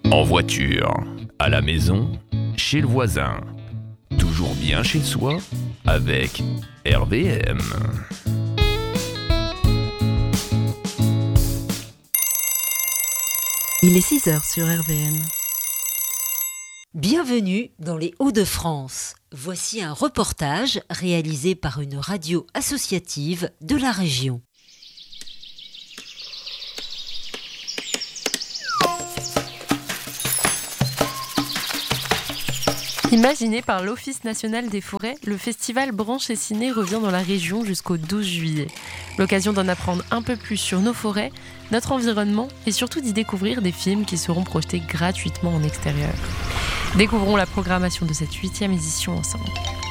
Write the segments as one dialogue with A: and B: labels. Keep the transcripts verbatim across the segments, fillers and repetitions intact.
A: En voiture, à la maison, chez le voisin. Toujours bien chez soi avec R V M.
B: Il est six heures sur R V M.
C: Bienvenue dans les Hauts-de-France. Voici un reportage réalisé par une radio associative de la région.
D: Imaginé par l'Office national des forêts, le festival Branches et Ciné revient dans la région jusqu'au douze juillet. L'occasion d'en apprendre un peu plus sur nos forêts, notre environnement et surtout d'y découvrir des films qui seront projetés gratuitement en extérieur. Découvrons la programmation de cette huitième édition ensemble.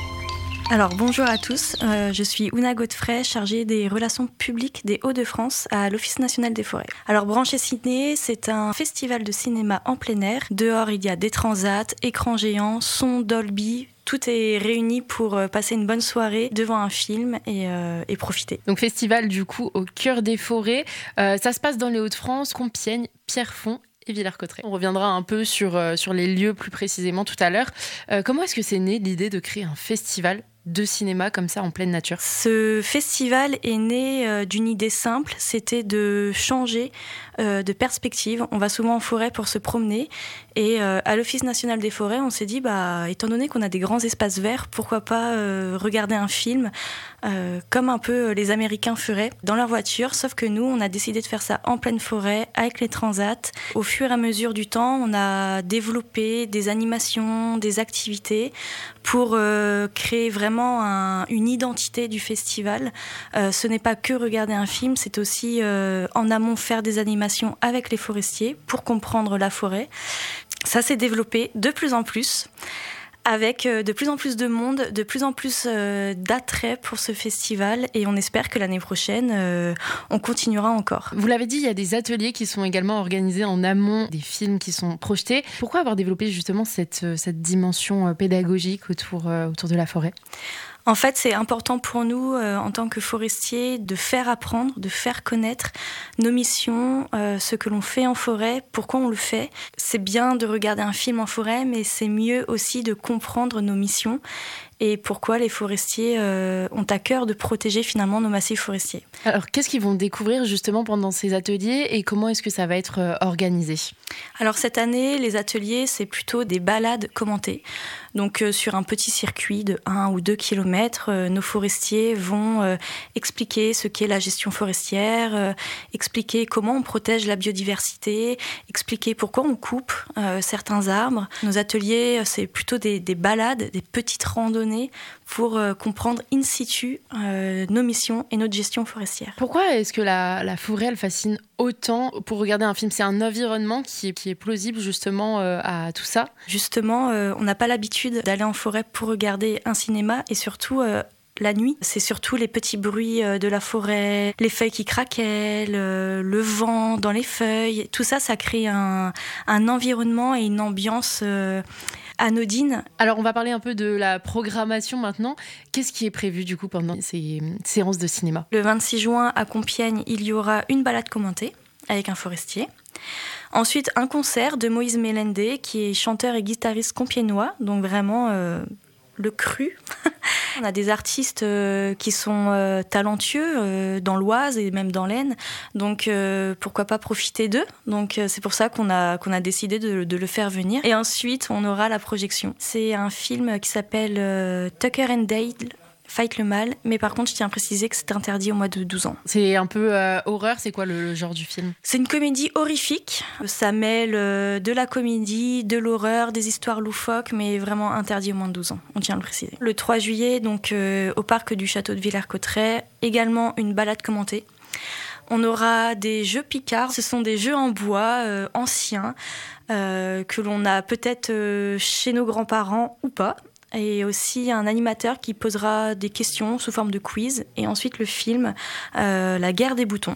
E: Alors bonjour à tous, euh, je suis Ouna Godefray, chargée des relations publiques des Hauts-de-France à l'Office national des forêts. Alors Branches et Ciné, c'est un festival de cinéma en plein air. Dehors, il y a des transats, écrans géants, son Dolby. Tout est réuni pour passer une bonne soirée devant un film et, euh, et profiter.
D: Donc festival du coup au cœur des forêts. Euh, ça se passe dans les Hauts-de-France, Compiègne, Pierrefonds et Villers-Cotterêts. On reviendra un peu sur, euh, sur les lieux plus précisément tout à l'heure. Euh, comment est-ce que c'est né l'idée de créer un festival de cinéma comme ça en pleine nature?
E: Ce festival est né euh, d'une idée simple, c'était de changer euh, de perspective. On va souvent en forêt pour se promener et euh, à l'Office national des forêts, on s'est dit, bah, étant donné qu'on a des grands espaces verts, pourquoi pas euh, regarder un film euh, comme un peu les Américains feraient dans leur voiture, sauf que nous, on a décidé de faire ça en pleine forêt avec les transats. Au fur et à mesure du temps, on a développé des animations, des activités pour euh, créer vraiment Un, une identité du festival. Euh, ce n'est pas que regarder un film, c'est aussi euh, en amont faire des animations avec les forestiers pour comprendre la forêt. Ça s'est développé de plus en plus, avec euh, de plus en plus de monde, de plus en plus euh, d'attrait pour ce festival et on espère que l'année prochaine, euh, on continuera encore.
D: Vous l'avez dit, il y a des ateliers qui sont également organisés en amont des films qui sont projetés. Pourquoi avoir développé justement cette, cette dimension pédagogique autour, autour de la forêt ?
E: En fait, c'est important pour nous, euh, en tant que forestiers, de faire apprendre, de faire connaître nos missions, euh, ce que l'on fait en forêt, pourquoi on le fait. C'est bien de regarder un film en forêt, mais c'est mieux aussi de comprendre nos missions et pourquoi les forestiers euh, ont à cœur de protéger finalement nos massifs forestiers.
D: Alors, qu'est-ce qu'ils vont découvrir justement pendant ces ateliers et comment est-ce que ça va être euh, organisé ?
E: Alors cette année, les ateliers, c'est plutôt des balades commentées. Donc euh, sur un petit circuit de un ou deux kilomètres, euh, nos forestiers vont euh, expliquer ce qu'est la gestion forestière, euh, expliquer comment on protège la biodiversité, expliquer pourquoi on coupe euh, certains arbres. Nos ateliers, c'est plutôt des, des balades, des petites randonnées pour euh, comprendre in situ euh, nos missions et notre gestion forestière.
D: Pourquoi est-ce que la, la forêt, elle fascine autant pour regarder un film ? C'est un environnement qui est, qui est plausible justement euh, à tout ça ?
E: Justement, euh, on n'a pas l'habitude d'aller en forêt pour regarder un cinéma et surtout euh, la nuit. C'est surtout les petits bruits euh, de la forêt, les feuilles qui craquellent, euh, le vent dans les feuilles. Tout ça, ça crée un, un environnement et une ambiance euh, anodine.
D: Alors, on va parler un peu de la programmation maintenant. Qu'est-ce qui est prévu du coup pendant ces séances de cinéma ?
E: Le vingt-six juin à Compiègne, il y aura une balade commentée avec un forestier. Ensuite, un concert de Moïse Mélendé, qui est chanteur et guitariste compiègnois, donc vraiment euh, le cru. On a des artistes euh, qui sont euh, talentueux euh, dans l'Oise et même dans l'Aisne, donc euh, pourquoi pas profiter d'eux. Donc euh, c'est pour ça qu'on a, qu'on a décidé de, de le faire venir. Et ensuite, on aura la projection. C'est un film qui s'appelle euh, Tucker and Dale, Fight le mal, mais par contre, je tiens à préciser que c'est interdit au moins de douze ans.
D: C'est un peu euh, horreur, c'est quoi le, le genre du film ?
E: C'est une comédie horrifique. Ça mêle euh, de la comédie, de l'horreur, des histoires loufoques, mais vraiment interdit au moins de douze ans, on tient à le préciser. Le trois juillet, donc euh, au parc du château de Villers-Cotterêts, également une balade commentée. On aura des jeux Picard, ce sont des jeux en bois euh, anciens, euh, que l'on a peut-être euh, chez nos grands-parents ou pas. Et aussi un animateur qui posera des questions sous forme de quiz. Et ensuite le film euh, La guerre des boutons.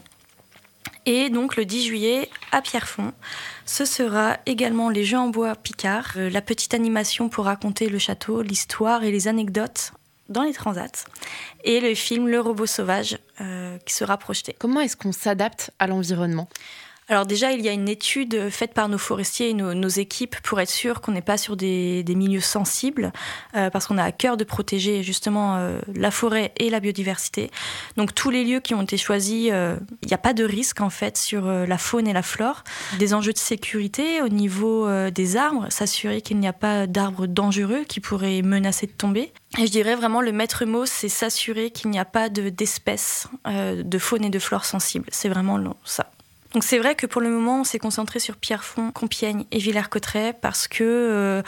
E: Et donc le dix juillet à Pierrefonds, ce sera également les jeux en bois Picard, euh, la petite animation pour raconter le château, l'histoire et les anecdotes dans les transats. Et le film Le robot sauvage euh, qui sera projeté.
D: Comment est-ce qu'on s'adapte à l'environnement ?
E: Alors déjà, il y a une étude faite par nos forestiers et nos, nos équipes pour être sûr qu'on n'est pas sur des, des milieux sensibles, euh, parce qu'on a à cœur de protéger justement euh, la forêt et la biodiversité. Donc tous les lieux qui ont été choisis, il euh, n'y a pas de risque en fait sur euh, la faune et la flore. Des enjeux de sécurité au niveau euh, des arbres, s'assurer qu'il n'y a pas d'arbres dangereux qui pourraient menacer de tomber. Et je dirais vraiment le maître mot, c'est s'assurer qu'il n'y a pas de, d'espèces euh, de faune et de flore sensibles. C'est vraiment ça. Donc c'est vrai que pour le moment, on s'est concentré sur Pierrefonds, Compiègne et Villers-Cotterêts parce que euh,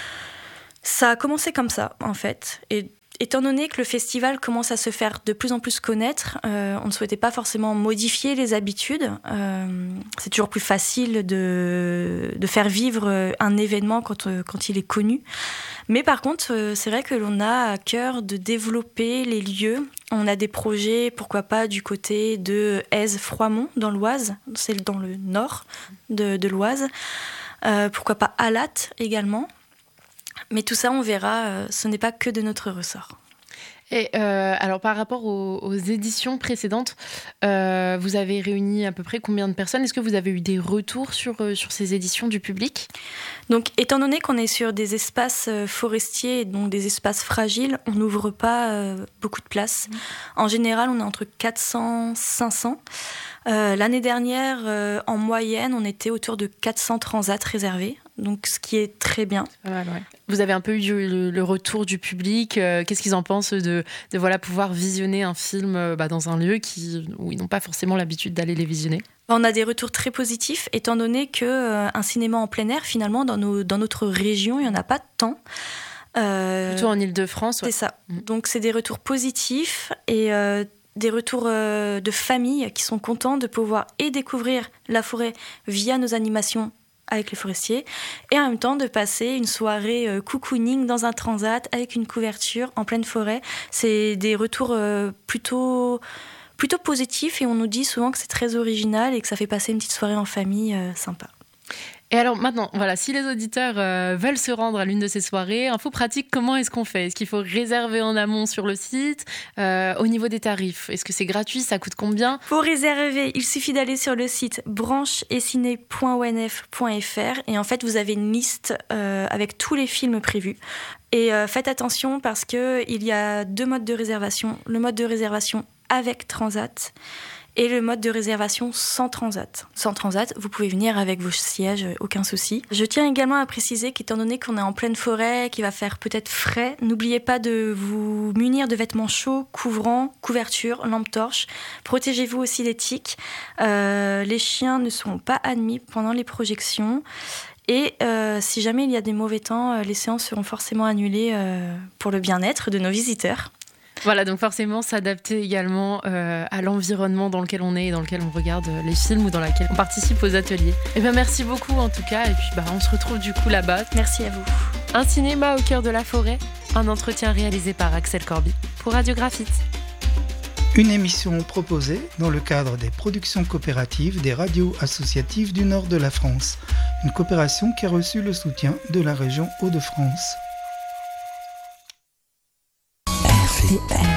E: ça a commencé comme ça, en fait. Et étant donné que le festival commence à se faire de plus en plus connaître, euh, on ne souhaitait pas forcément modifier les habitudes. Euh, c'est toujours plus facile de, de faire vivre un événement quand, euh, quand il est connu. Mais par contre, euh, c'est vrai que l'on a à cœur de développer les lieux. On a des projets, pourquoi pas, du côté de Aise-Froimont, dans l'Oise. C'est dans le nord de, de l'Oise. Euh, pourquoi pas Alatte également. Mais tout ça, on verra, euh, ce n'est pas que de notre ressort.
D: Et euh, alors, par rapport aux, aux éditions précédentes, euh, vous avez réuni à peu près combien de personnes ? Est-ce que vous avez eu des retours sur, euh, sur ces éditions du public ?
E: Donc, étant donné qu'on est sur des espaces forestiers, donc des espaces fragiles, on n'ouvre pas euh, beaucoup de places. Mmh. En général, on est entre quatre cents et cinq cents. Euh, l'année dernière, euh, en moyenne, on était autour de quatre cents transats réservés, donc ce qui est très bien.
D: C'est pas mal, ouais. Vous avez un peu eu le, le retour du public. Euh, qu'est-ce qu'ils en pensent de, de voilà, pouvoir visionner un film euh, bah, dans un lieu qui, où ils n'ont pas forcément l'habitude d'aller les visionner ?
E: On a des retours très positifs, étant donné qu'un euh, cinéma en plein air, finalement, dans, nos, dans notre région, il n'y en a pas tant.
D: Euh, Plutôt en Île-de-France. Ouais.
E: C'est ça. Mmh. Donc c'est des retours positifs et euh, des retours euh, de familles qui sont contents de pouvoir et découvrir la forêt via nos animations avec les forestiers et en même temps de passer une soirée euh, cocooning dans un transat avec une couverture en pleine forêt. C'est des retours euh, plutôt, plutôt positifs et on nous dit souvent que c'est très original et que ça fait passer une petite soirée en famille euh, sympa.
D: Et alors maintenant, voilà, si les auditeurs euh, veulent se rendre à l'une de ces soirées, info pratique, comment est-ce qu'on fait ? Est-ce qu'il faut réserver en amont sur le site ? euh, Au niveau des tarifs, est-ce que c'est gratuit ? Ça coûte combien ?
E: Pour réserver, il suffit d'aller sur le site branche et ciné point o n f point f r et en fait, vous avez une liste euh, avec tous les films prévus. Et euh, faites attention parce qu'il y a deux modes de réservation. Le mode de réservation avec Transat et le mode de réservation sans transat. Sans transat, vous pouvez venir avec vos sièges, aucun souci. Je tiens également à préciser qu'étant donné qu'on est en pleine forêt, qu'il va faire peut-être frais, n'oubliez pas de vous munir de vêtements chauds, couvrants, couvertures, lampes torches. Protégez-vous aussi des tiques. Euh, les chiens ne seront pas admis pendant les projections. Et euh, si jamais il y a des mauvais temps, les séances seront forcément annulées euh, pour le bien-être de nos visiteurs.
D: Voilà, donc forcément s'adapter également euh, à l'environnement dans lequel on est et dans lequel on regarde les films ou dans lequel on participe aux ateliers. Et bien merci beaucoup en tout cas, et puis bah, on se retrouve du coup là-bas.
E: Merci à vous.
D: Un cinéma au cœur de la forêt, un entretien réalisé par Axel Corby pour Radio Graphite.
F: Une émission proposée dans le cadre des productions coopératives des radios associatives du nord de la France. Une coopération qui a reçu le soutien de la région Hauts-de-France.
B: R V M